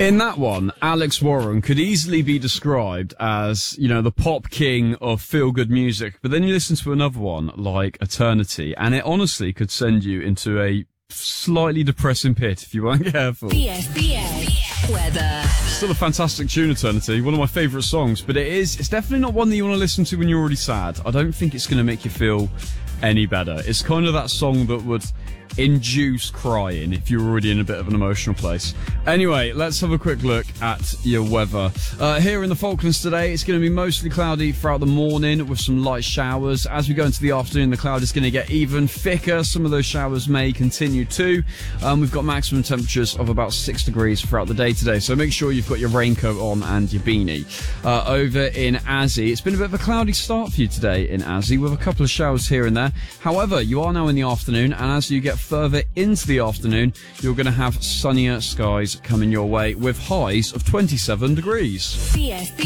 In that one, Alex Warren could easily be described as, you know, the pop king of feel-good music. But then you listen to another one, like Eternity, and it honestly could send you into a slightly depressing pit if you weren't careful. BFBS weather. Still a fantastic tune, Eternity. One of my favourite songs, but it's definitely not one that you want to listen to when you're already sad. I don't think it's going to make you feel any better. It's kind of that song that would induce crying if you're already in a bit of an emotional place. Anyway, let's have a quick look at your weather. Here in the Falklands today, it's going to be mostly cloudy throughout the morning with some light showers. As we go into the afternoon, the cloud is going to get even thicker. Some of those showers may continue too. We've got maximum temperatures of about 6 degrees throughout the day today, so make sure you've got your raincoat on and your beanie. Over in Azzy, it's been a bit of a cloudy start for you today in Azzy with a couple of showers here and there. However, you are now in the afternoon, and as you get further into the afternoon, you're going to have sunnier skies coming your way with highs of 27 degrees.